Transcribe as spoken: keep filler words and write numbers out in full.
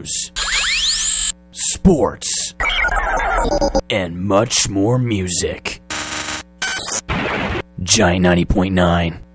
news, sports, and much more music. Giant ninety point nine.